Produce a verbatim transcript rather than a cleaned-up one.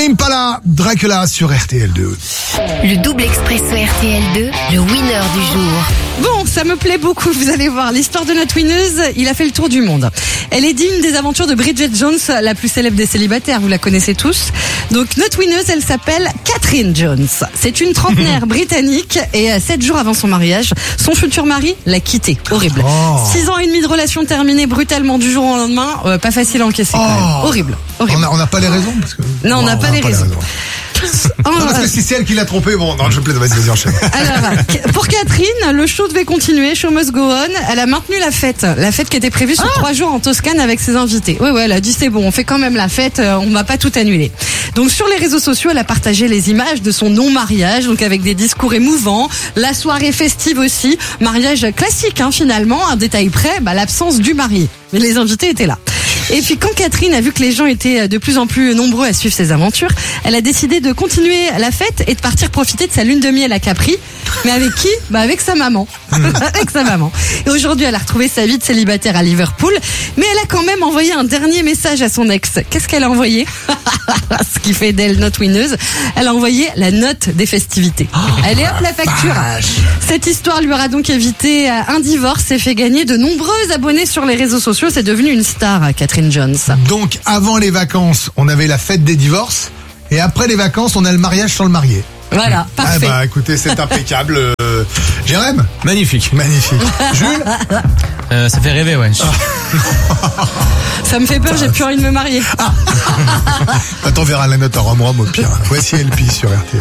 Impala, Dracula sur R T L deux. Le double expresso R T L deux, le winner du jour. Bon, ça me plaît beaucoup, vous allez voir. L'histoire de notre winneuse, il a fait le tour du monde. Elle est digne des aventures de Bridget Jones, la plus célèbre des célibataires, vous la connaissez tous. Donc notre winneuse, elle s'appelle Catherine Jones. C'est une trentenaire britannique et euh, sept jours avant son mariage, son futur mari l'a quittée. Horrible. Oh. Six ans et demi de relation terminée brutalement du jour au lendemain, euh, pas facile à encaisser quand même. Oh. Horrible. Horrible. On n'a on n'a pas les raisons parce que... Non, on n'a pas les raisons. Non, parce que si c'est elle qui l'a trompé, bon, non, je plaide, vas-y, vas-y, enchaîne. Alors, pour Catherine, le show devait continuer, show must go on. Elle a maintenu la fête, la fête qui était prévue sur trois jours en Toscane avec ses invités. Ouais, ouais, elle a dit c'est bon, on fait quand même la fête, on va pas tout annuler. Donc sur les réseaux sociaux, elle a partagé les images de son non-mariage, donc avec des discours émouvants, la soirée festive aussi, mariage classique hein, finalement. Un détail près, bah, l'absence du mari, mais les invités étaient là. Et puis quand Catherine a vu que les gens étaient de plus en plus nombreux à suivre ses aventures, elle a décidé de continuer la fête et de partir profiter de sa lune de miel à Capri. Mais avec qui ? Bah avec sa maman. Avec sa maman. Et aujourd'hui, elle a retrouvé sa vie de célibataire à Liverpool. Mais elle a quand même envoyé un dernier message à son ex. Qu'est-ce qu'elle a envoyé ? Ce qui fait d'elle notre winneuse. Elle a envoyé la note des festivités. Elle est hop la facture. Cette histoire lui aura donc évité un divorce et fait gagner de nombreux abonnés sur les réseaux sociaux. C'est devenu une star, Catherine Jones. Donc, avant les vacances, on avait la fête des divorces. Et après les vacances, on a le mariage sans le marié. Voilà, parfait. Ah bah écoutez, c'est impeccable. Euh, Jérém ? Magnifique. Magnifique. Jules ? Euh, ça fait rêver, ouais. Ça me fait peur, j'ai plus envie de me marier. Attends, on verra la note en rome-rome au pire. Voici L P sur R T L.